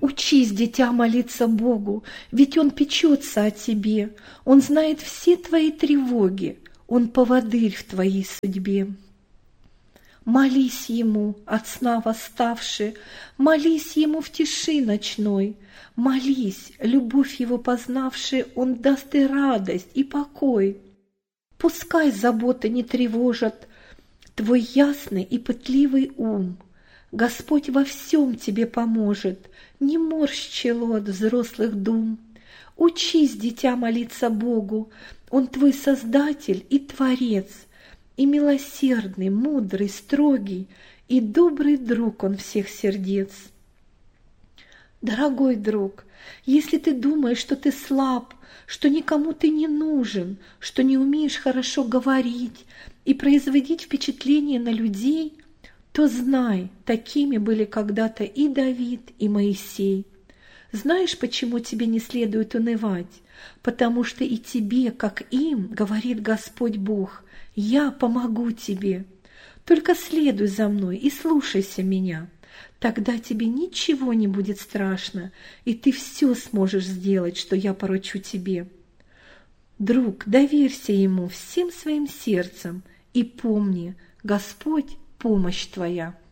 Учись, дитя, молиться Богу, ведь Он печется о тебе, Он знает все твои тревоги, Он поводырь в твоей судьбе. Молись Ему, от сна восставши, молись Ему в тиши ночной, молись, любовь Его познавши, Он даст и радость, и покой. Пускай заботы не тревожат твой ясный и пытливый ум, Господь во всем тебе поможет, не морщ чело от взрослых дум. Учись, дитя, молиться Богу, Он твой Создатель и Творец, и милосердный, мудрый, строгий, и добрый друг Он всех сердец. Дорогой друг, если ты думаешь, что ты слаб, что никому ты не нужен, что не умеешь хорошо говорить и производить впечатление на людей, то знай, такими были когда-то и Давид, и Моисей. Знаешь, почему тебе не следует унывать? Потому что и тебе, как им, говорит Господь Бог, «Я помогу тебе». Только следуй за мной и слушайся меня. Тогда тебе ничего не будет страшно, и ты все сможешь сделать, что я поручу тебе. Друг, доверься Ему всем своим сердцем и помни, Господь – помощь твоя.